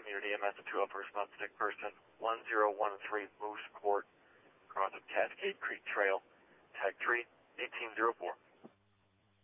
Community EMS to 2 upper response stick person 1013 Moose Court, across of Cascade Creek Trail, tag 3, 1804.